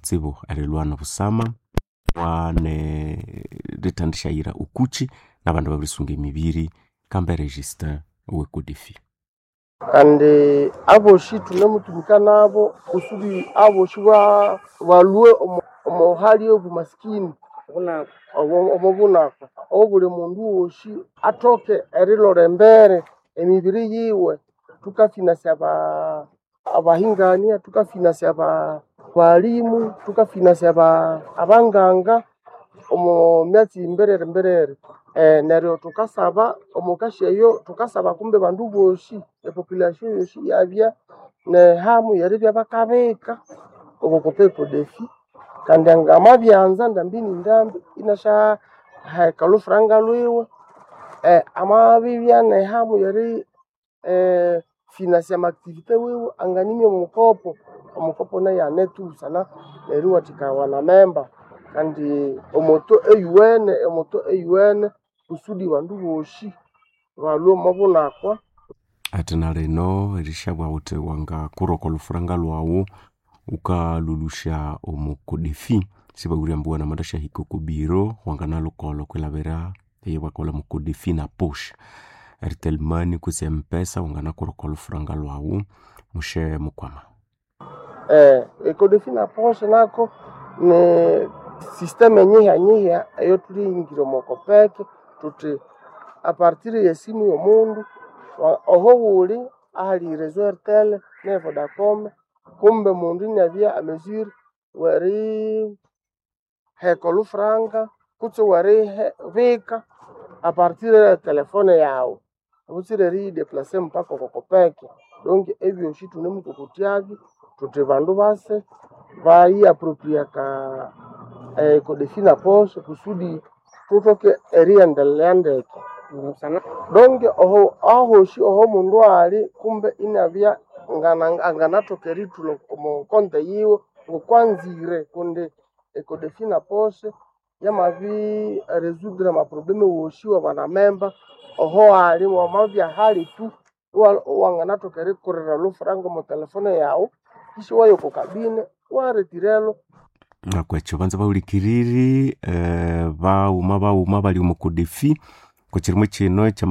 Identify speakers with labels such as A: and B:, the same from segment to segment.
A: kutsibu arilwana busama wane ritandishaira ukuchi n'abandu babirisunga emibiri kamba register wekudifi
B: kandi aboshi tunamutumika nabo kusudi aboshi balwe omuhali obumasikini omubunako obuli mundu woshi atoke erilora embere emibiri yiwe tukafinansia abahingania tukafinansia balimu tukafinansia abanganga omu myatsi imberere neryo tukasaba omukashi eyo tukasaba kumbe bandu boshi epopulation yoshi yabya nehamu yeribya bakabeka obukopepo defi kandi ngamabyanza ndambini ndambi inasha kalufranga lwiwe amabibya nehamu yeri finansia activite wiwe anganimye omukopo na yanetu sana neri watika wana memba kandi omoto eyuene kusudi bandu boshi balwe mabunakwa
A: atina leno erishabwa uti wanga kuroko lufranga lwawu ukalulusha omukodefi sibaguria mbuwa na madasha hiko kubiro wanga nalukolo kwelabera eyebakola mukodefi na push eritelmani kusi mpesa wanga nakuroko lufranga lwawu mushe mukwama
B: ekodefi na push nako ne systeme nyihya eyo tuliingira omukopeke tuti a partir yesimu yomundu oho buli ahali rezo Airtel ne Vodacom kumbe mundu nyabya amesure wari hekolu franga kutse wari vika a partir ya telefone yawo usire ri deplacer mpaka kokopeke donc ebyo shitu nemukokutiabi tuti bandu base bayi appropriate ka kodefina posho kusudi tutoke eriendelendeke sana donc oho mundu ali kumbe inabya nganatoke ritulo mu konte yiwe ngokwanzire kunde ekodefina posho yamavi résoudre ma problème woshi wa bana memba oho ali wa mavya hali tu wanganatoke rekorera lo franga mu telefone yawo kisha wayo ko kabine wa retirelo
A: nakwecho banza baulikiriri bauma bali umukodefi kuchirimo chino cha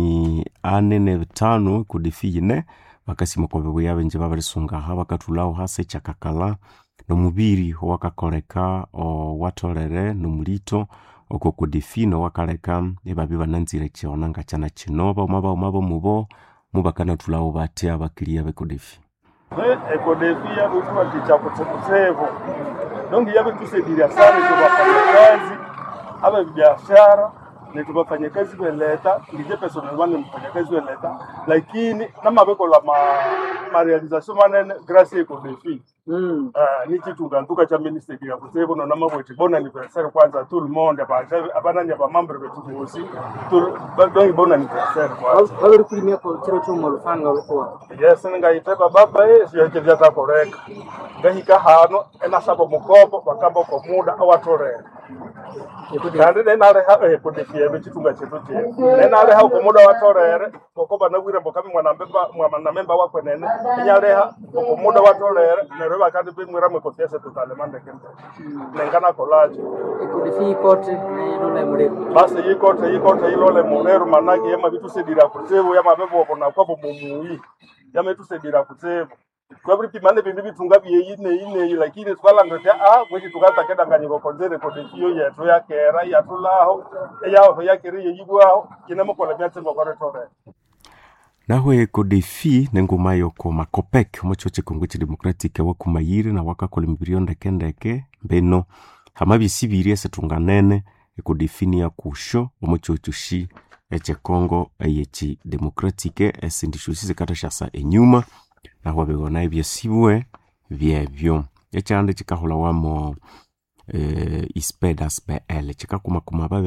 A: 45 kodefi yine bakasima kwa bebo yabe nje babarisunga ha bakatulaho hase chakakala no mubiri wakakoleka watolere no mulito oko kodefi no wakaleka ebabi bananzire chiona ngachana chinoba umaba mubo mubakana tulaho batia bakiria bekodefi
C: ekodefi ya bukwa kichakutsevo donc yabe tusaidia sana tubafanyakazi aba biashara ni tubafanyakazi beleta ndije personnellement mfanyakazi beleta lakini kama beko la ma realisation manene grâce ekodefi ni kitu gantuka cha ministre ya kusevo na maboti bon anniversaire kwanza tout le monde abana nya ba membre betu bosi donc bon anniversaire kwanza
B: bali kulimia ko kiro cyo mu rufanga ruko
C: yes nga iteba baba je vyata koreka ngahika hano ena sabo mukopo bakamba ko muda awatore kandi nale ha kodefie bechitunga chetu nale ha ko muda watorere koko banagwira mbokami mwana memba wako nene nyale ha ko muda watorere nero bakandi bimwira mwekotiese tutalemande kende nengana kolaje
B: ekodefi kote nile mureko
C: basi yikote ilole murero manaki yema bitusedira kutevo yama bebo bona kwa bomumuyi yama bitusedira kutevo kwa buri pimane bintu bitunga biyine lakini twala ngote mwechi tukata kenda nganyiko konzere kodefiyo yetu yakera yatulaho yaho yakeri yigwaho kinemo kola byatse ngokore tore
A: naho kodefi nengoma yoko makopek mochoche kongwechi democratique wa kumayire na wakakola mibiriyo ndekendeke mbeno hamabisibiri esetunganene ekodefini ya kusho omochochushi eche Kongo eyechi democratique esindishusize katashasa enyuma na wabegona ebyesibwe byebyo echande chikahola wamo ispedas bl chikakuma babe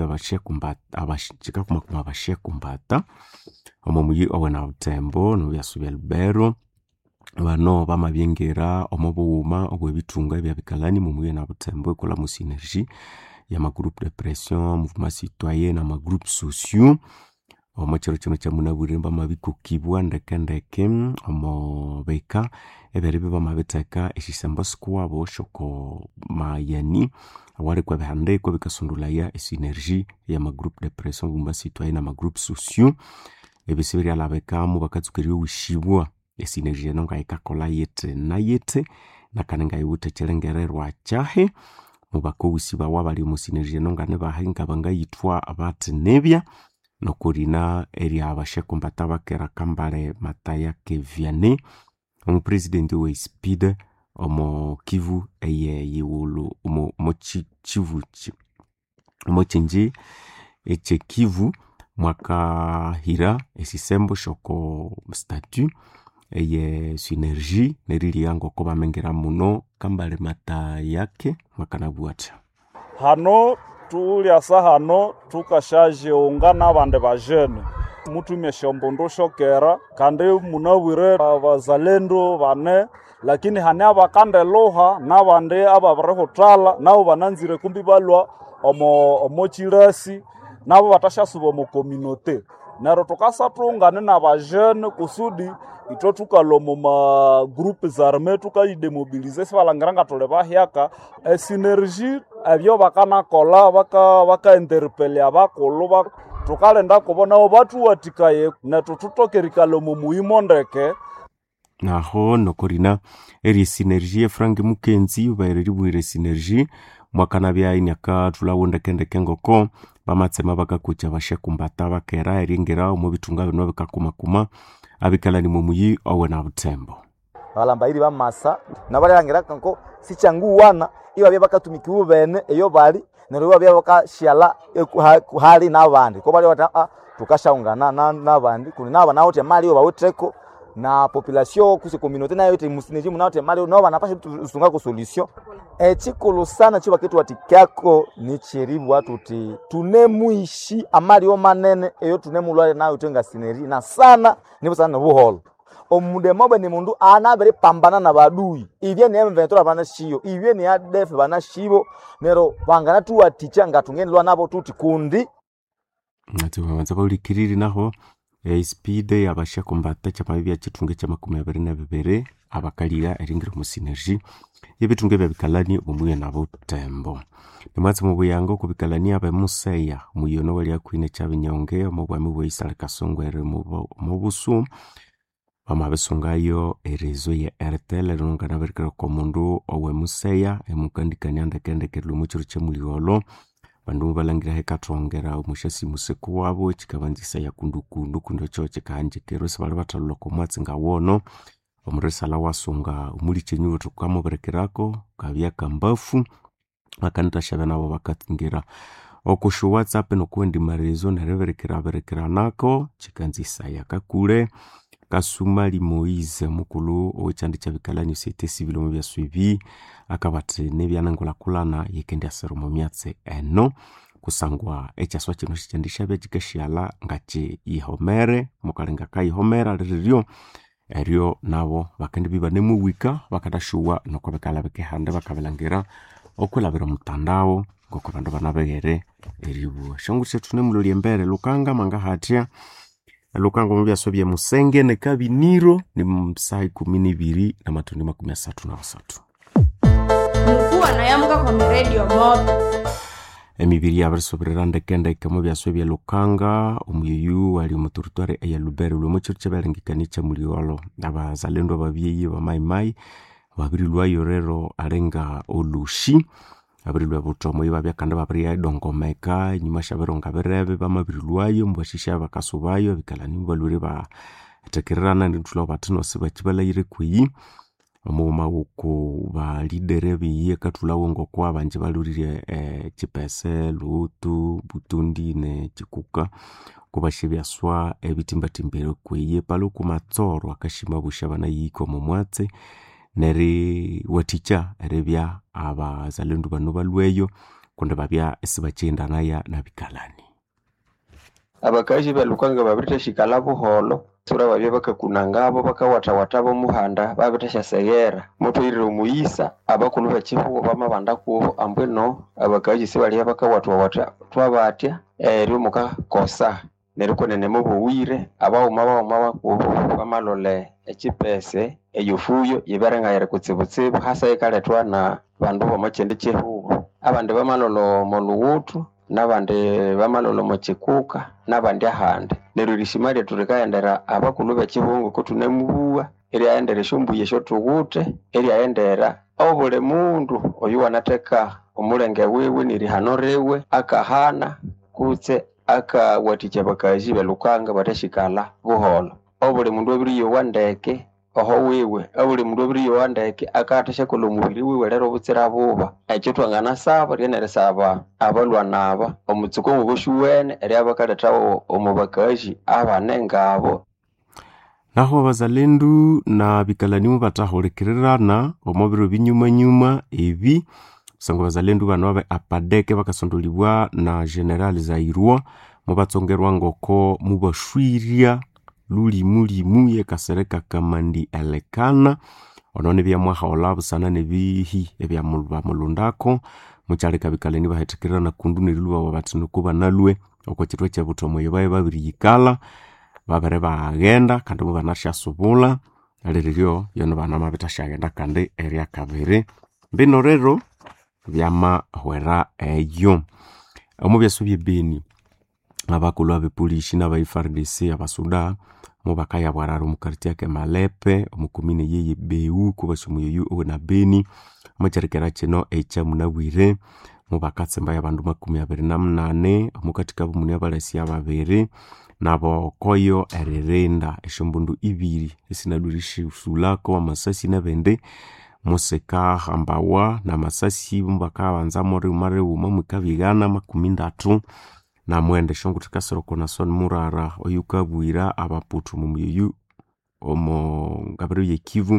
A: abashe kumbata omuyi owena utembo no byasubya Lubero bano bamabyengera omubuuma obwebitunga ebyabikalani mumuye na butembo ekola mu synergie ya ma groupe de pression mouvement citoyen na ma groupe sociaux omochero chino cha munabwire bamabikukibwa ndekendeke omo beka eberibe bamabiteka eshisembo sikuwabo shoko mayani awari kwa bihandiko bikasundulaya esinergie ya magroupe de pression bumba citoyen na magroupe sociaux ebisibiri alabekamu bakatsukiriwe wishibwa esinergie nonga ikakola yete na yete nakanenga yiwute chelengererwa chahe mubako wisiba wabali mu sinergie nonga ne bahinga bangayitwa abati nebya nokurina eri abashekombata bakera kambale mataya keviane omupresidenti we speed omo Kivu eye yiwulu omo Kivu mochenji eche Kivu mwaka hira esisembo shoko statut eye synergie nerili yango ko bamengera muno kambale mata yake makanabuata
D: hano tuliasa hano tukashaje ungana abande bajene mutumye shombondo shokera kandi munabwire abazalendo bane lakini hane abakande loha nabande ababarehotala nabo bananzire kumbi balwa omo chirasi nabo batashasuba mu communauté naro tukasatungane nabajene kusudi ito tukalomo ma groupes armés tukayidemobilize sibalangiranga tole bahyaka synergie ebyo bakana kola baka interpelle abakolo tukalenda kubona batu watikaye natututokerikalo mu muhimo ndeke
A: naho nokorina eri synergie Frank Mukenzi ubaireri bwire synergie mwakana bya inyaka tulawonda kende kengoko bamatsema bakakucha bashekumbata bakera eringera mu bitunga bino bikakumakuma abikalani mu muyi owe na butembo
E: balambairi bamasa nabarangira kanko sichangu wana iyo bya bakatumikiwe bene eyo bali nero bya bakashala hali nabandi ko bali bata tukashaungana nabandi kuni naba naote mali yo baweteko na population kuse communauté nayo te musineji munaote mali no banapasha tusunga ko solution chikolo sana chiba kitu watikako ni chiribu watu ti tunemuishi amali yo manene eyo tunemulwale nayo tenga sineri na sana nibo sana buholo omude mobe ni mundu anabere pambana na badui ivye ni M23 bana shiyo ivye ni ADF bana shibo nero bangana tu waticha ngatungenelwa nabo tuti kundi
A: natubanza balikiriri naho speed yabasha kumbata cyamabya citunge cya 22 abakalira eringiro mu synergie yebitunge byabikalani umuye nabo tembo nimatse mu buyango kubikalani abamuseya muyono wali akwine cyabinyonge mu bwami bw'Isale Kasongwere mu busu bamabesungayo erezo ya RTL rungana berkero komundu owe museya emukandikanya ndekendekero mu cyuru cy'emuliyolo bandu balangira hekatongera umushasi museku wabo kikabanzisa ya kundukundu kundo choche kanje kero sebali batalo ko mwatsi ngawono omresala wasunga umuli chenyuwo tukamo berekerako kabya kambafu akanta shabana bo bakatingira okushu WhatsApp no kwendi marezo berekera nako chikanzisa ya kakure Kasumali Moise mukulu owekyandi kyabikalani sete civil mu bya suivi akabate nebyanangola kulana yekendi asero mu myatse eno kusangwa ekyaswa kino kikyandisha byakikashyala ngache ihomere mukalenga kai homera ririyo eryo nabo bakandi biba nemuwika bakadashuwa noko bakalabeke hande bakabelangira okulabira mutandao ngoko bandu banabegere eribu shongutse tunemuloli embere lukanga manga hatya Lukango mbya sobye musenge ne kabiniro ni msai 12 na matuni 33.
F: Mkuu anayamuka kwa radio moto.
A: Emibiri yabasobererande kenda ikamo bya sobye Lukanga umuyuyu wali muturutware ya Lubere lwo mucyo cy'abarengikani cya muliyolo abazalendo babyeyi ba mai babiri lwayo rero arenga olushi abiri lwa butomo ibabya kandi babiri ya dongomeka nyuma shaberonga berebe bamabiri lwayo mbashisha bakasubayo bikalani balure ba tekerana nditulo batino sibakibala yire kuyi omuma uko ba leader biye katula wongo kwa banje balurire chipese lutu butundi ne chikuka kubashibya swa ebitimba-timbere kuye palo kumatsoro akashima bushabana yiko mu mwatse neri waticha erebya abazalendo bano balweyo konde babya esibachenda naya nabikalani
G: abakaji balukanga babirita shikala buholo sura babya bakakunangabo bakawatawatabo muhanda babita segera moto iriro muyisa abakulu bachiho bamabanda ko ambweno abakaji sibali bakawatwa twabатя ryo muka kosa neriko nene mubuwire abauma bakubo bamalole echipese eyofuyo yiberenga yere kutsibutsibu hasa ikaletwa na bandu bomachende chehubo abandi bamalolo moluwutu nabandi bamalolo mochikuka nabandi ahandi neryo lishimali turikaendera abakulu b'ekihungu kutunemubuwa eri aendera shumbuye shotugute eri aendera obule mundu oyu wanateka omulenge wiwe nirihano riwe akahana kutse akawaticha bakaji belukanga batashikala buholo obule mundu obiriyo wandeke oho wiwe obule mundu obiriyo wandeke akatasha kolo mubiri wiwe lero butsira buba ekitwangana saba ryenere saba abalwa naba omutsuko mubushuwene eri abakaletawo omubakaji abanengabo
A: naho abazalendu na bikalanimu batahulikirana omubiro binyuma ebi sango abazalendu bano babe apadeke bakasondolibwa na General Zairwa mubatsongerwa ngoko mubashwiria lulimu yekasereka kamandi elekana onone bya mwaha olabusana nebihi ebya mulundako muchaleka bikalani bahetekirana kundu neriluwa wabatino kuba nalwe okokitwe kyebutomo yebaye babiri yikala babere bagenda kandi mubanasha subula aliryo yono bana mabitashagenda kandi area kabere bino rero byama hwera eyo omubyasobye beni abakulu abepolisi n'abaFARDC abasuda mubakaya bwararo mukarti yake Malepe omukumine yeye Beu kubasumuyo na Beni mucharekera kino echa munabwire mubakatsemba yabandu 28 omukatika bumuni abalasi ababere nabo koyo ererenda eshombundu ibiri esinadurishi usulako amasasi nabende museka hambawa na masasi mbaka banza more umare umukabigana 13 na mwende shongu tikasiroko na son murara oyukabwira abaputu mumuyu omo ngabero yekivu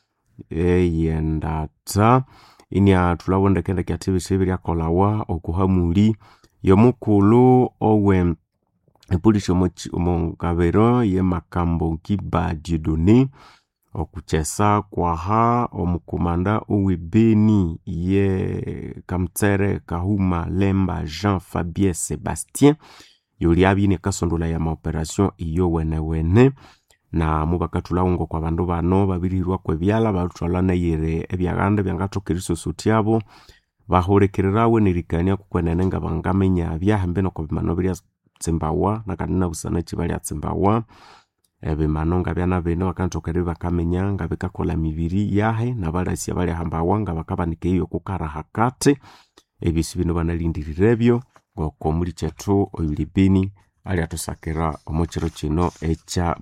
A: yendata inya tulawonda kenda kyatebe sebiri akolawa okuhamuli yomukulu owe epolisi omongabero ye makambo kiba Dieudonné okuchesa kwaha omukomanda owe Beni ye Kamtsere Kahuma Lemba Jean Fabien Sébastien yoli abine kasondola ya maoperation iyo wene na mubakatulaungo kwa bandu bano babirirwa kwebyala balutwalana yere ebyaganda byangatokeriso sotiabo bahorekererawe nirikania kukwenene nga bangamenya byahembe no kubimano bya tsembawa nakanina busana kibali atsembawa ebimano nga byana beno bakantokeri bakamenya nga bikakola mibiri yahe nabalasi abali hambawa nga bakabanike iyo kukara hakate ebisi bino banalindirirebyo ngoko muri chetu oyulibini ali atosakera omochero kino echa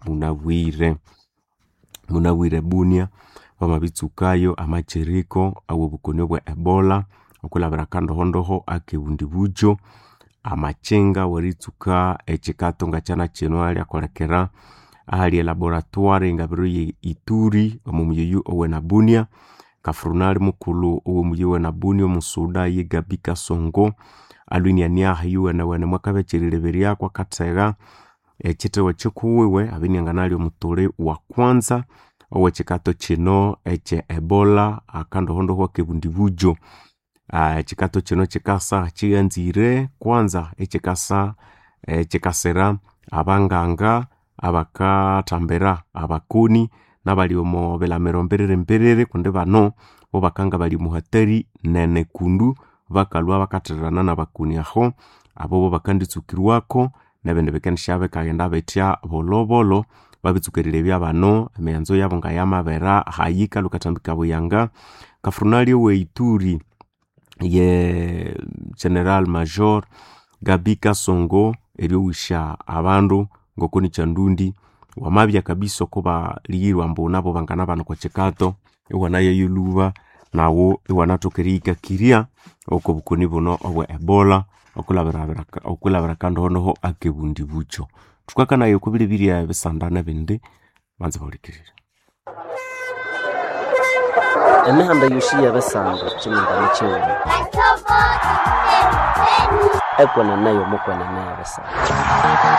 A: munawire bunia bamabitsukayo amacheriko awobukonyo bwa Ebola okulabira kando hondoho akibundi bujo amachenga waritsuka echikato ngachana kino ali akolekera ahali laboratoire ngabiro ye Ituri omumuyu owena bunia kafrunali mukulu owomuyu na bunia musuda ye Gabika Songo alwiniania hiyo na wene mwakabechirileberia kwa katega ekitewe chikuwewe abinyanganaali omutore wa kwanza owe chikato chino eche Ebola akando hondo kwa kebundibujo chikato chino chikasa chiganzire kwanza echikasa chikasera abanganga abakatambera abakuni nabali omo belamero mberere kunde bano bo bakanga bali muhatari nene kundu bakalwa bakaterana nabakuni aho abo bakanditsukirwako nabende bekanishabe kagenda betya bolobolo babitsukerire byabano emenzo yabo nga yamabera hayika lukatambika buyanga kafrunali we Ituri ye General Major Gabika Songo eriwisha abandu ngokoni chandundi wamabya kabiso kuba liyirwa mbonabo bangana bano kwa chekato iwanaye yuluva nawo iwanatokerika kiria oko bukoni buno obwe Ebola okulabira kando hono akebundi bucho tukakana yokubiri biriya besandana bende banze balikirira
H: emihanda yushiya besanga chimunda michewe ekwana nayo mukwana nayo besanga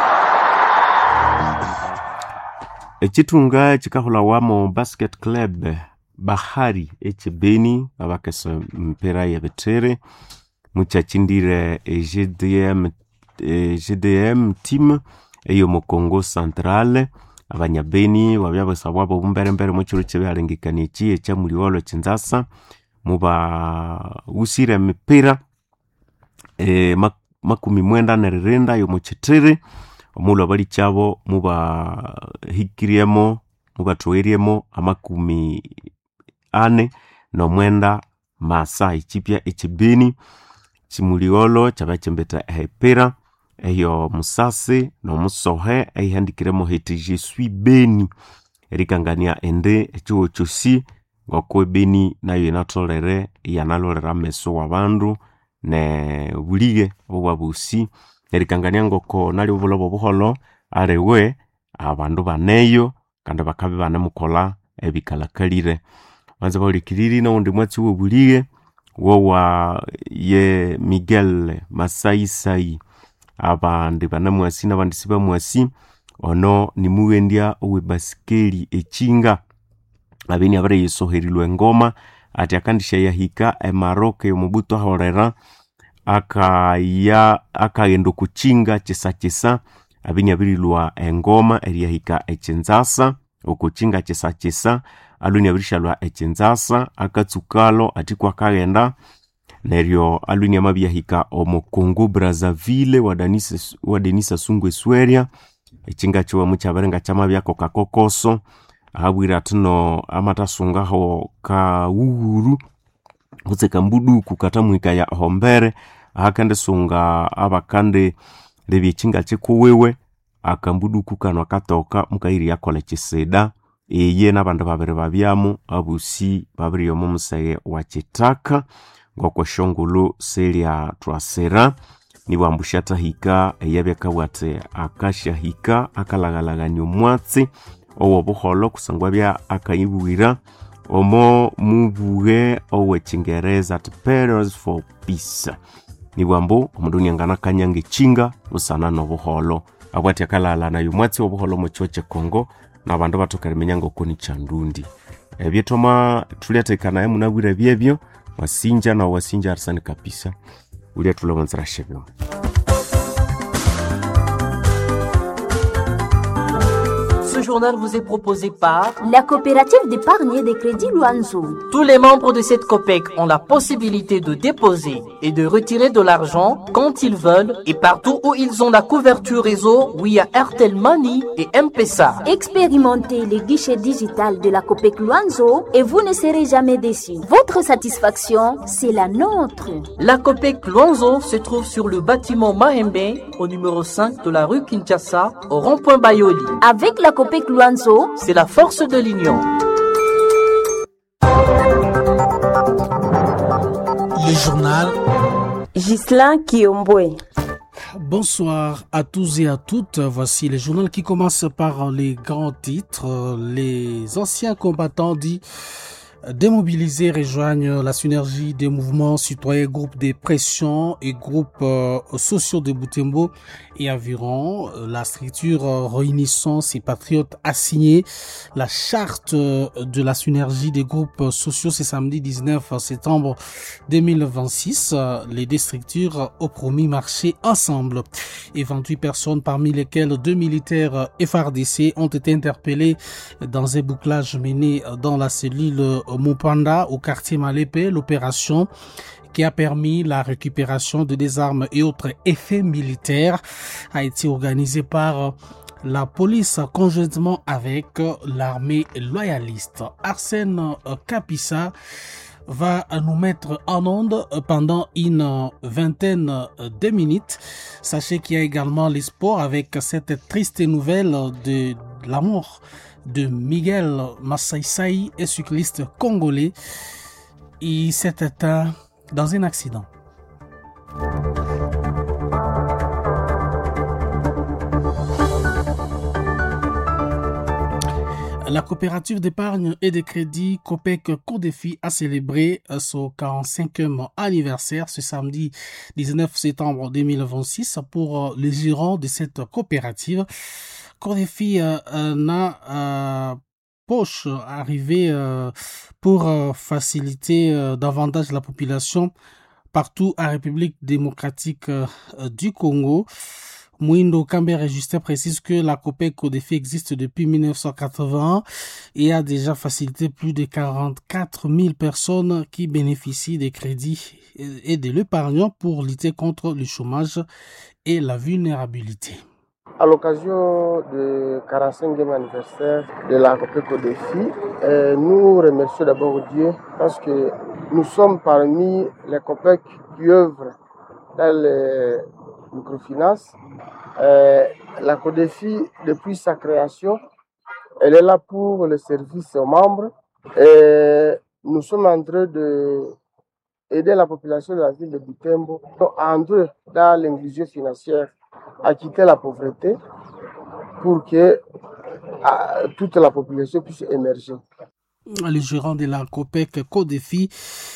A: echitunga chikahula wamo basket club Bahari echebeni abakesa mpera ya betere muchachindire GDM GDM team eyo mu Congo Central abanyabeni babya basabwabo bumberembere mu kiro kyebyalengekana iki ekya muliolo Kinshasa muba usire mipira makumi mwenda nerenda yo mu Kitiri omulo abali kyabo muba hikiriemo muba toeriemo amakumi 4 no mwenda masa ichipya ekibeni chimuliolo chabachembeta hepera eyo musasi no musohe ehandikiremo heti je suis beni erikangania ende echuo chosi ngoko beni nayo inatolere yanalolera meso wabandu ne bulige obwabusi erikangania ngoko nali obulobo buholo arewe abandu baneyo kandi bakabe banemukola ebikalakalire banza balikiriri na undi mwatsi wobulige wowa ye Miguel Masaisai abandi banamwasi n'abandi sibamwasi ono ni muwendia owe basikeli echinga abeni abare yisoherilwe ngoma ati akandisha yahika Maroc yo Mobutu horera akagendo kuchinga chisa abeni abirilwa engoma eriyahika Kinshasa okuchinga chisa aluni abirishalwa Kinshasa akatsukalo ati kwa kagenda neryo aluni amabyahika omo Congo Brazzaville wa Denis Sassou Nguesso echinga cyo mu cyabarenga cyamabyako kakokoso ahabwira tuno amatasungaho ka uhuru kutseka mbudu kukatamwika ya hombere ahakande sunga abakande lebichinga chikuwewe akambudu kukano katoka mukairi yakola kiseda eye n'abantu babiri babyamo abusi babiri yo mumuseye wa Kitaka ngoko shongulu selia twasera ni wambushata hika eyabeka wate akasha hika akalagalaga mwatsi owo buholo kusangwa bya akayibuira omo mubuge owe Chingereza at Perils for Peace ni wambo omundu ngana kanyange chinga usana no buholo abwati akalala na yumwatsi obuholo mu choche Kongo n'abantu batokarimenya ngoko ni chandundi ebyetoma tuletekana ye munabwire byebyo wasinja na wasinja arsani kapisa ule tulomanzira shebyo.
I: Ce journal vous est proposé par
J: la coopérative d'épargne et de crédit Luanzo.
I: Tous les membres de cette COPEC ont la possibilité de déposer et de retirer de l'argent quand ils veulent et partout où ils ont la couverture réseau via Airtel Money et M-Pesa.
J: Expérimentez les guichets digital de la COPEC Luanzo et vous ne serez jamais déçus. Votre satisfaction, c'est la nôtre.
I: La COPEC Luanzo se trouve sur le bâtiment Mahembe au numéro 5 de la rue Kinshasa au rond-point Bayoli.
J: Avec la COPEC Luanzo,
I: c'est la force de l'union.
K: Le journal
F: Ghislain Kiombwe.
K: Bonsoir à tous et à toutes. Voici le journal qui commence par les grands titres. Les anciens combattants dits démobilisés rejoignent la synergie des mouvements citoyens, groupes de pression et groupes sociaux de Butembo et environ. La structure réunissant ces patriotes a signé la charte de la synergie des groupes sociaux ce samedi 19 septembre 2026. Les deux structures ont promis marcher ensemble. Et 28 personnes, parmi lesquelles 2 militaires FARDC, ont été interpellés dans un bouclage mené dans la cellule Mopanda au quartier Malépé. L'opération qui a permis la récupération de des armes et autres effets militaires a été organisée par la police conjointement avec l'armée loyaliste. Arsène Kapissa va nous mettre en onde pendant une vingtaine de minutes. Sachez qu'il y a également les sports avec cette triste nouvelle de la mort de Miguel Masaisai, un cycliste congolais. Il s'est éteint dans un accident. La coopérative d'épargne et de crédit COPEC Codefi a célébré son 45e anniversaire ce samedi 19 septembre 2026 pour les gérants de cette coopérative. Codefi n'a poche arrivé pour faciliter davantage la population partout en République démocratique du Congo. Mouindo Kambere Justin précise que la COPEC CODEFI existe depuis 1980 et a déjà facilité plus de 44 000 personnes qui bénéficient des crédits et de l'épargne pour lutter contre le chômage et la vulnérabilité.
B: À l'occasion du 45e anniversaire de la COPEC CODEFI, nous remercions d'abord Dieu parce que nous sommes parmi les COPEC qui œuvrent dans les microfinance. La CODEFI, depuis sa création, elle est là pour le service aux membres. Et nous sommes en train d'aider la population de la ville de Butembo à entrer dans l'inclusion financière, à quitter la pauvreté pour que toute la population puisse émerger.
K: Le gérant de la COPEC CODEFI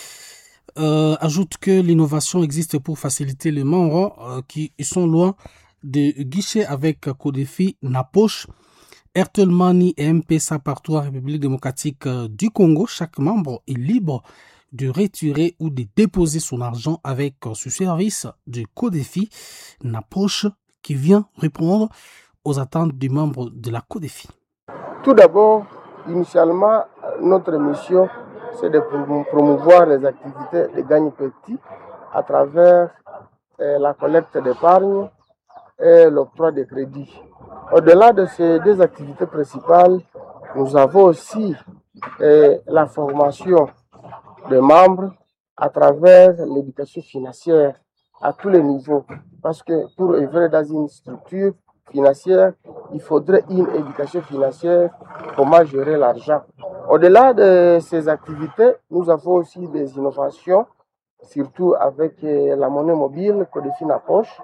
K: ajoute que l'innovation existe pour faciliter les membres qui sont loin de guichets avec CODEFI, Napoche, Airtel Money et M-Pesa partout en République démocratique du Congo. Chaque membre est libre de retirer ou de déposer son argent avec ce service de CODEFI, Napoche, qui vient répondre aux attentes des membres de la CODEFI.
B: Tout d'abord, initialement, notre mission, c'est de promouvoir les activités de gagne petit à travers la collecte d'épargne et l'octroi de crédits. Au-delà de ces deux activités principales, nous avons aussi la formation des membres à travers l'éducation financière à tous les niveaux. Parce que pour œuvrer dans une structure financière, il faudrait une éducation financière, comment gérer l'argent. Au-delà de ces activités, nous avons aussi des innovations, surtout avec la monnaie mobile CODEFI Napoche.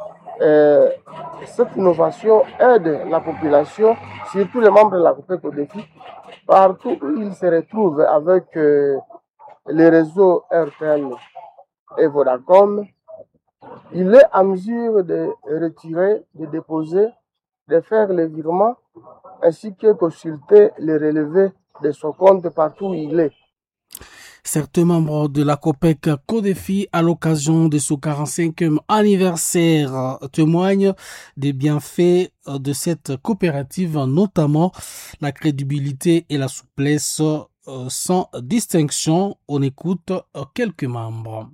B: Cette innovation aide la population, surtout les membres de la COPEC CODEFI, partout où ils se retrouvent avec les réseaux Airtel et Vodacom. Il est en mesure de retirer, de déposer, de faire les virements, ainsi que consulter les relevés de son compte partout où il est.
K: Certains membres de la COPEC CODEFI, à l'occasion de ce 45e anniversaire, témoignent des bienfaits de cette coopérative, notamment la crédibilité et la souplesse sans distinction. On écoute quelques membres.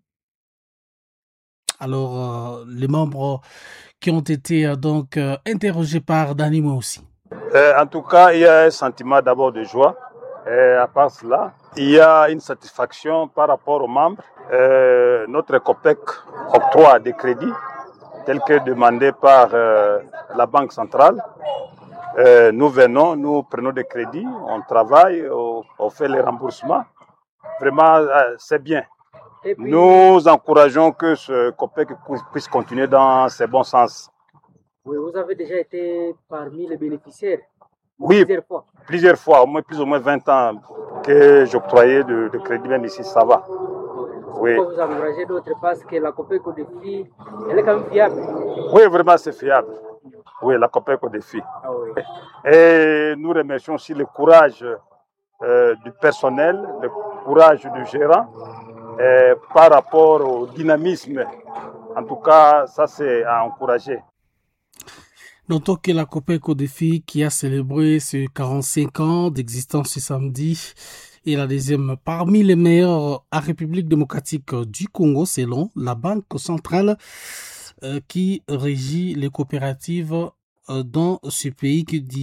K: Alors, les membres qui ont été donc interrogés par Danimo aussi.
D: En tout cas, il y a un sentiment d'abord de joie. Et à part cela, il y a une satisfaction par rapport aux membres. Notre COPEC octroie des crédits tels que demandés par la Banque centrale. Nous venons, nous prenons des crédits, on travaille, on fait les remboursements. Vraiment, c'est bien. Puis, nous encourageons que ce COPEC puisse continuer dans ce bon sens.
L: Oui, vous avez déjà été parmi les bénéficiaires.
D: Oui, plusieurs fois, au moins plus ou moins 20 ans que j'octroyais de crédit, même ici, ça va.
L: Oui. Pourquoi vous encouragez d'autres parce que la COPEC CODEFI, elle est quand même fiable?
D: Oui, vraiment, c'est fiable. Oui, la COPEC CODEFI. Ah, oui. Et nous remercions aussi le courage du personnel, le courage du gérant par rapport au dynamisme. En tout cas, ça, c'est à encourager.
K: Notons que la COPEC CODEFI, qui a célébré ses 45 ans d'existence ce samedi, est la deuxième parmi les meilleures à République démocratique du Congo, selon la Banque centrale qui régit les coopératives dans ce pays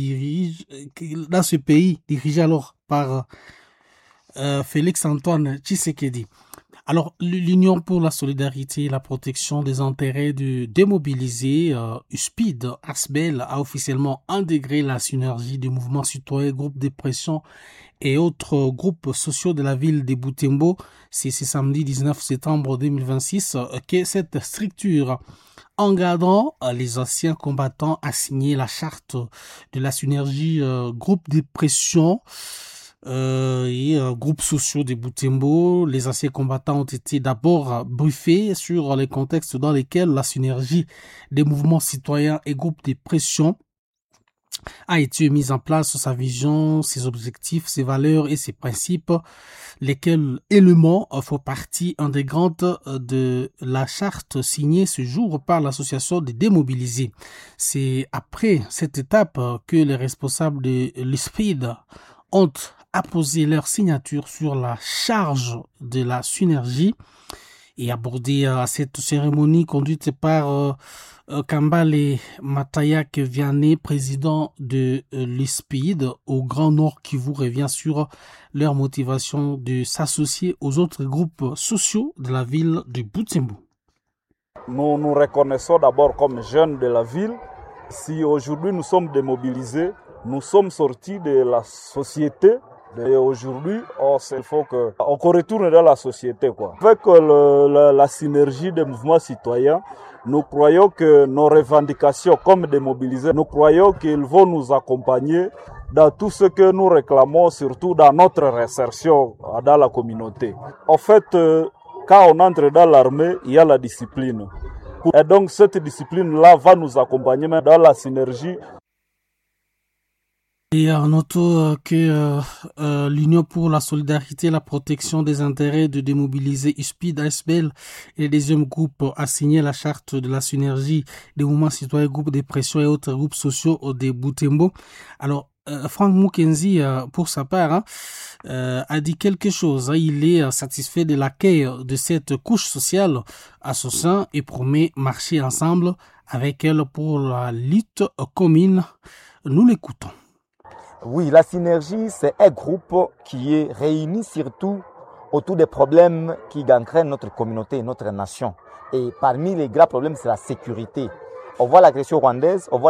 K: dirigé alors par Félix-Antoine Tshisekedi. Alors, l'Union pour la solidarité et la protection des intérêts de démobilisés, USPID, ASBEL, a officiellement intégré la synergie des mouvements citoyens, groupes de pression et autres groupes sociaux de la ville de Butembo. C'est ce samedi 19 septembre 2026 que cette structure, encadrant les anciens combattants, a signé la charte de la synergie groupe de pression et groupes sociaux de Butembo. Les anciens combattants ont été d'abord briefés sur les contextes dans lesquels la synergie des mouvements citoyens et groupes de pression a été mise en place sa vision, ses objectifs, ses valeurs et ses principes, lesquels éléments font partie intégrante de la charte signée ce jour par l'association des démobilisés. C'est après cette étape que les responsables de l'USPID ont apposé leur signature sur la charge de la synergie et abordé à cette cérémonie conduite par Kambale Matayak Vianney, président de l'USPID au Grand Nord Kivu, revient sur leur motivation de s'associer aux autres groupes sociaux de la ville de Butembo.
D: Nous nous reconnaissons d'abord comme jeunes de la ville. Si aujourd'hui nous sommes démobilisés, nous sommes sortis de la société. Et aujourd'hui, il faut qu'on retourne dans la société, quoi. Avec la synergie des mouvements citoyens, nous croyons que nos revendications comme démobilisés, nous croyons qu'ils vont nous accompagner dans tout ce que nous réclamons, surtout dans notre réinsertion dans la communauté. En fait, quand on entre dans l'armée, il y a la discipline. Et donc cette discipline-là va nous accompagner dans la synergie.
K: Et notons que l'Union pour la solidarité et la protection des intérêts de démobiliser USPID, ASBL et le deuxième groupe a signé la charte de la synergie des mouvements citoyens, groupes de pression et autres groupes sociaux de Butembo. Alors, Frank Mukenzi, pour sa part, a dit quelque chose. Il est satisfait de l'accueil de cette couche sociale à son sein et promet marcher ensemble avec elle pour la lutte commune. Nous l'écoutons.
E: Oui, la synergie, c'est un groupe qui est réuni surtout autour des problèmes qui gangrènent notre communauté, notre nation. Et parmi les grands problèmes, c'est la sécurité. On voit l'agression rwandaise, on voit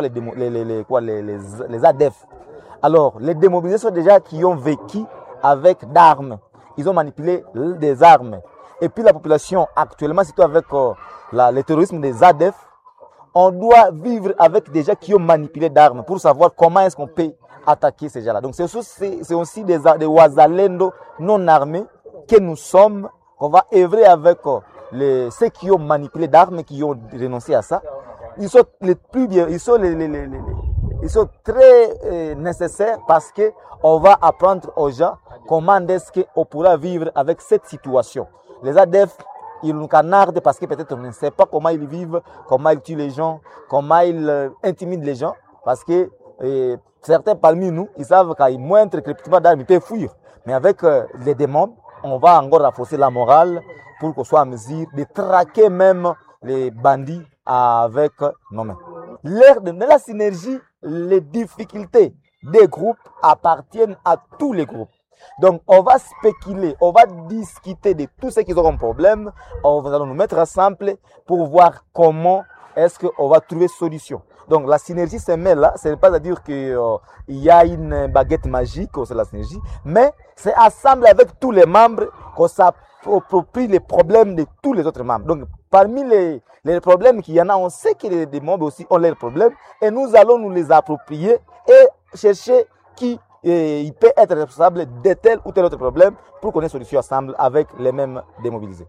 E: les ADF. Alors, les démobilisés sont déjà qui ont vécu avec d'armes. Ils ont manipulé des armes. Et puis la population actuellement, surtout avec le terrorisme des ADF, on doit vivre avec des gens qui ont manipulé d'armes pour savoir comment est-ce qu'on peut attaquer ces gens-là. Donc c'est aussi des Wazalendo non armés que nous sommes, qu'on va œuvrer avec ceux qui ont manipulé d'armes et qui ont renoncé à ça. Ils sont les plus bien, ils sont très nécessaires parce que on va apprendre aux gens comment est-ce qu'on pourra vivre avec cette situation. Les ADF, ils nous canardent parce que peut-être on ne sait pas comment ils vivent, comment ils tuent les gens, comment ils intimident les gens, parce que certains parmi nous, ils savent qu'à moindre crépitement d'armes, ils peuvent fuir. Mais avec les démons, on va encore renforcer la morale pour qu'on soit en mesure de traquer même les bandits avec nos mains. L'ère de la synergie, les difficultés des groupes appartiennent à tous les groupes. Donc, on va spéculer, on va discuter de tout ce qui auront un problème. On va nous mettre ensemble pour voir comment est-ce qu'on va trouver solution. Donc, la synergie se met là. Ce n'est pas à dire qu'il y a une baguette magique, c'est la synergie, mais c'est ensemble avec tous les membres qu'on s'approprie les problèmes de tous les autres membres. Donc, parmi les problèmes qu'il y en a, on sait que les membres aussi ont leurs problèmes et nous allons nous les approprier et chercher qui il peut être responsable de tel ou tel autre problème pour qu'on ait une solution ensemble avec les mêmes démobilisés.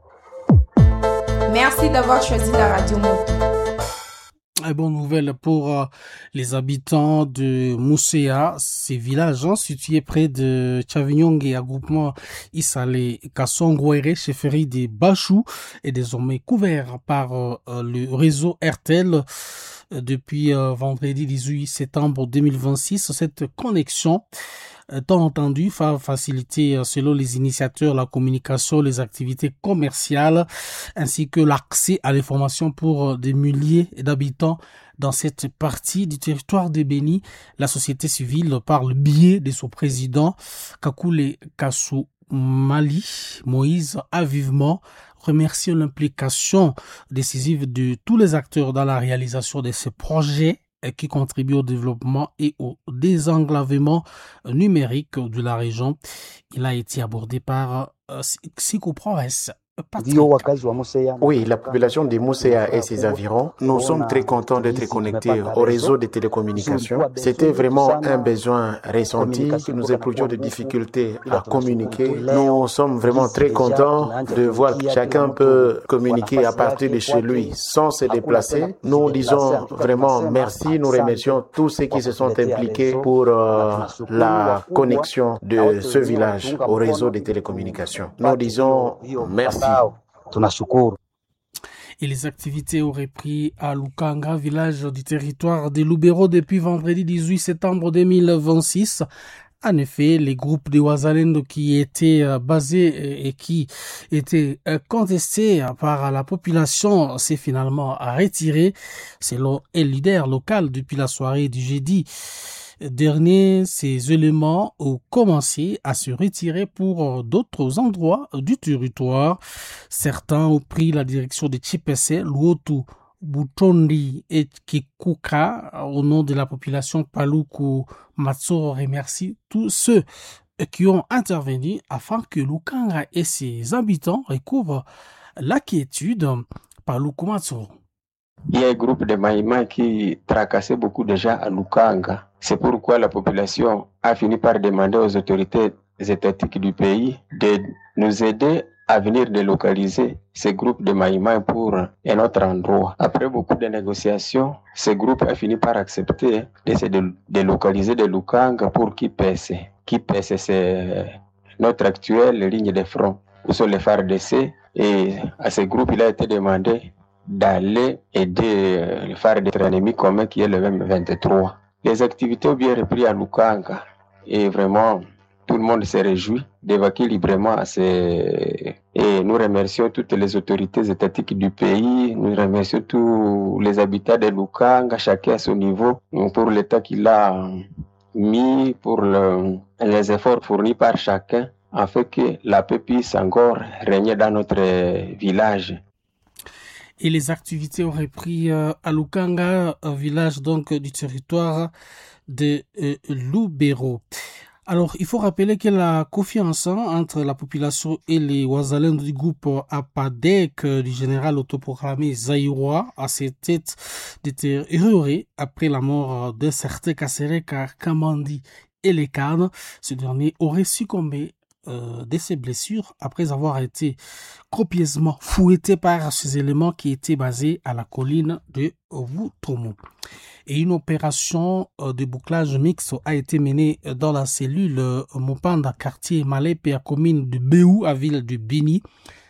M: Merci d'avoir choisi la radio Moto.
K: Bonne nouvelle pour les habitants de Moussea, ces villages situés près de Tchavinyong et groupement Isale Kassongwere, chefferie des Bachou, est désormais couvert par le réseau RTL. Depuis vendredi 18 septembre 2026, cette connexion tant entendu va faciliter, selon les initiateurs, la communication, les activités commerciales, ainsi que l'accès à l'information pour des milliers d'habitants dans cette partie du territoire de Béni. La société civile, par le biais de son président, Kakule Kassou Mali, Moïse, a vivement remercié l'implication décisive de tous les acteurs dans la réalisation de ces projets qui contribuent au développement et au désenglavement numérique de la région. Il a été abordé par Siko Proves.
N: Oui, la population de Moussea et ses environs, nous sommes très contents d'être connectés au réseau de télécommunications. C'était vraiment un besoin ressenti que nous éprouvions de difficultés à communiquer. Nous sommes vraiment très contents de voir que chacun peut communiquer à partir de chez lui sans se déplacer. Nous disons vraiment merci, nous remercions tous ceux qui se sont impliqués pour la connexion de ce village au réseau de télécommunications. Nous disons merci.
K: Et les activités auraient pris à Lukanga, village du territoire de Lubero, depuis vendredi 18 septembre 2026. En effet, les groupes de Wazalendo qui étaient basés et qui étaient contestés par la population s'est finalement retiré. Selon un leader local, depuis la soirée du jeudi dernier, ces éléments ont commencé à se retirer pour d'autres endroits du territoire. Certains ont pris la direction de Chipese, Luotu, Butondi et Kikuka. Au nom de la population, Paluku Matsoro remercie tous ceux qui ont intervenu afin que Lukanga et ses habitants recouvrent la quiétude. Paluku Matsoro.
G: Il y a un groupe de Maïma qui tracassait beaucoup de gens à Lukanga. C'est pourquoi la population a fini par demander aux autorités étatiques du pays de nous aider à venir délocaliser ces groupes de Maïma pour un autre endroit. Après beaucoup de négociations, ce groupe a fini par accepter de se délocaliser de Lukanga pour Kipese. Kipese, c'est notre actuelle ligne de front, où sont les FARDC, et à ce groupe, il a été demandé d'aller aider le phare de ennemi commun qui est le M23. Les activités ont bien repris à Lukanga et vraiment tout le monde se réjouit d'évacuer librement et nous remercions toutes les autorités étatiques du pays, nous remercions tous les habitants de Lukanga, chacun à son niveau, pour l'état qu'il a mis, pour les efforts fournis par chacun, afin que la paix puisse encore régner dans notre village.
K: Et les activités ont repris à Lukanga, un village donc du territoire de Lubero. Alors, il faut rappeler que la confiance entre la population et les Wazalendo du groupe APADEC du général autoproclamé Zaïrois à ses têtes détériorée après la mort d'un certain Kasereka Kamandi et les Carnes. Ce dernier aurait succombé de ses blessures après avoir été copieusement fouetté par ces éléments qui étaient basés à la colline de Wutomo. Et une opération de bouclage mixte a été menée dans la cellule Mopanda, quartier Malépé, à commune de Béou, à ville de Bini,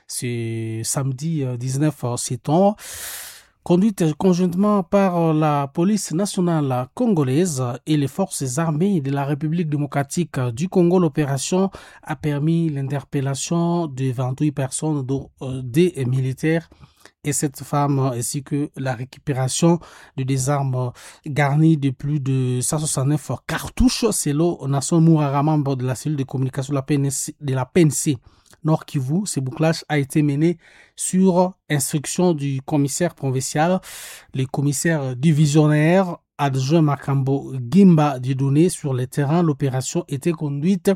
K: ce samedi 19 septembre. Conduite conjointement par la police nationale congolaise et les forces armées de la République démocratique du Congo, l'opération a permis l'interpellation de 28 personnes, dont des militaires et 7 femmes, ainsi que la récupération de des armes garnies de plus de 169 cartouches. C'est le Nation Mourara, membre de la cellule de communication de la PNC. Nord Kivu, ce bouclage a été mené sur instruction du commissaire provincial, les commissaires divisionnaires adjoint Makambo Gimba Dieudonné sur le terrain. L'opération était conduite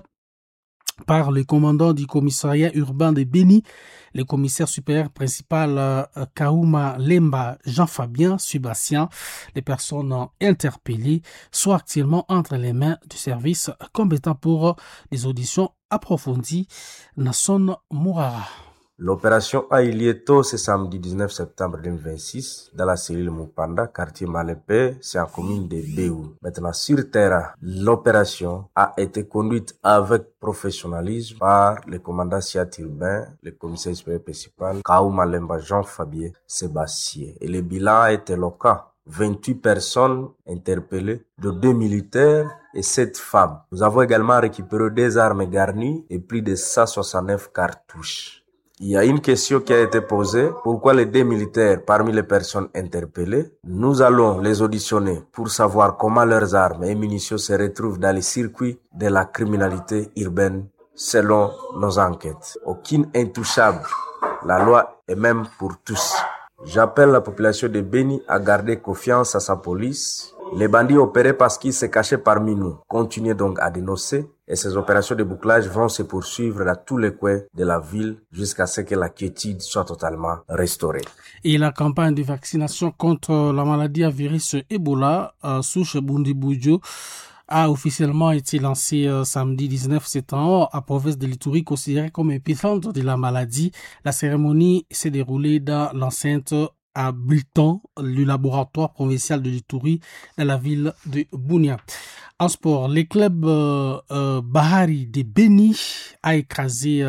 K: par le commandant du commissariat urbain de Béni, le commissaire supérieur principal Kaouma Lemba Jean-Fabien Subastien. Les personnes interpellées sont actuellement entre les mains du service compétent pour les auditions approfondies. Nasson Mourara.
O: L'opération a eu lieu tôt ce samedi 19 septembre 2026 dans la cellule Mupanda, quartier Malépé, c'est en commune de Béou. Maintenant, sur terrain, l'opération a été conduite avec professionnalisme par le commandant Siat urbain, le commissaire supérieur principal, Kaouma Lemba Jean-Fabien Sébastien. Et le bilan a été éloquent. 28 personnes interpellées, de 2 militaires et 7 femmes. Nous avons également récupéré des armes garnies et plus de 169 cartouches. Il y a une question qui a été posée. Pourquoi les 2 militaires parmi les personnes interpellées? Nous allons les auditionner pour savoir comment leurs armes et munitions se retrouvent dans les circuits de la criminalité urbaine selon nos enquêtes. Aucune intouchable. La loi est même pour tous. J'appelle la population de Beni à garder confiance à sa police. Les bandits opéraient parce qu'ils se cachaient parmi nous. Continuez donc à dénoncer et ces opérations de bouclage vont se poursuivre dans tous les coins de la ville jusqu'à ce que la quiétude soit totalement restaurée.
K: Et la campagne de vaccination contre la maladie à virus Ebola, souche Bundibudjo, a officiellement été lancée samedi 19 septembre à province de l'Ituri, considérée comme épicentre de la maladie. La cérémonie s'est déroulée dans l'enceinte à Briton, le laboratoire provincial de l'Ituri, dans la ville de Bunia. En sport, les clubs Bahari de Beni a écrasé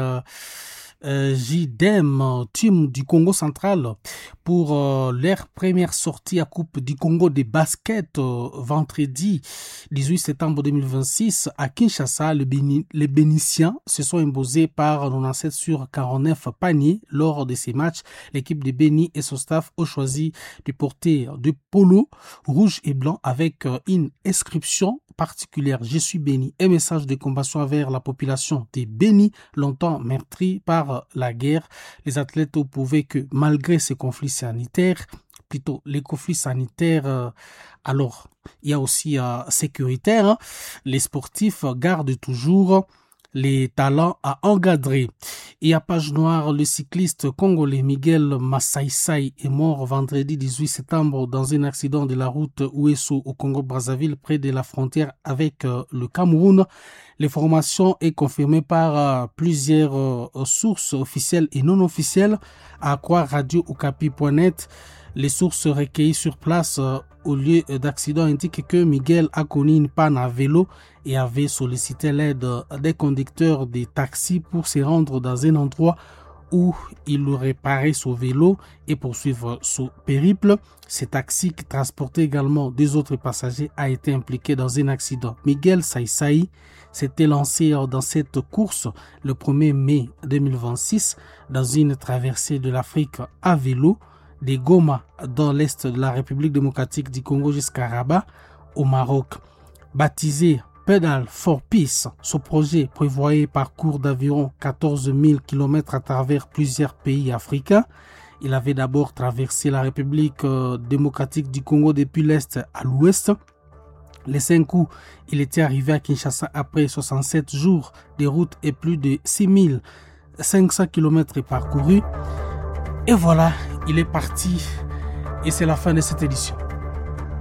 K: JDM, team du Congo central, pour leur première sortie à Coupe du Congo de basket vendredi 18 septembre 2026 à Kinshasa. Les Bénitiens se sont imposés par 97 sur 49 paniers lors de ces matchs. L'équipe de Béni et son staff ont choisi de porter du polo rouge et blanc avec une inscription particulière. Je suis béni. Un message de compassion envers la population des Béni, longtemps meurtrie par la guerre. Les athlètes ont prouvé que malgré ces conflits sanitaires, plutôt les conflits sanitaires, alors il y a aussi sécuritaire, les sportifs gardent toujours les talents à encadrer. Et à page noire, le cycliste congolais Miguel Massaïsaï est mort vendredi 18 septembre dans un accident de la route Ouesso au Congo-Brazzaville près de la frontière avec le Cameroun. L'information est confirmée par plusieurs sources officielles et non officielles, à croire radio-okapi.net. Les sources recueillies sur place au lieu d'accident indiquent que Miguel a connu une panne à vélo et avait sollicité l'aide des conducteurs des taxis pour se rendre dans un endroit où il réparait son vélo et poursuivre son périple. Ce taxi qui transportait également deux autres passagers a été impliqué dans un accident. Miguel Saïsaï s'était lancé dans cette course le 1er mai 2026 dans une traversée de l'Afrique à vélo de Goma dans l'est de la République démocratique du Congo jusqu'à Rabat au Maroc. Baptisé Pedal for Peace, ce projet prévoyait parcours d'environ 14 000 km à travers plusieurs pays africains. Il avait d'abord traversé la République démocratique du Congo depuis l'est à l'ouest. Les 5 août, il était arrivé à Kinshasa après 67 jours de route et plus de 6 500 km parcourus. Et voilà, il est parti et c'est la fin de cette édition.